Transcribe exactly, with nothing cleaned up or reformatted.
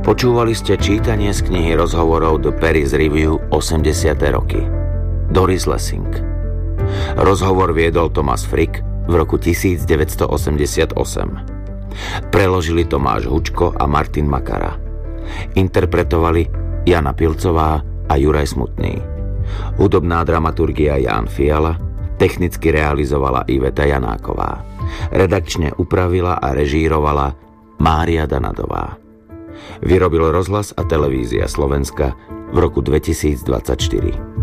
Počúvali ste čítanie z knihy rozhovorov The Paris Review osemdesiate roky. Doris Lessing. Rozhovor viedol Thomas Frick v roku devätnásťstoosemdesiatosem. Preložili Tomáš Hučko a Martin Makara. Interpretovali Jana Pilcová a Juraj Smutný. Hudobná dramaturgia Ján Fiala, technicky realizovala Iveta Janáková. Redakčne upravila a režírovala Mária Danadová. Vyrobil Rozhlas a televízia Slovenska v roku dvetisícdvadsaťštyri.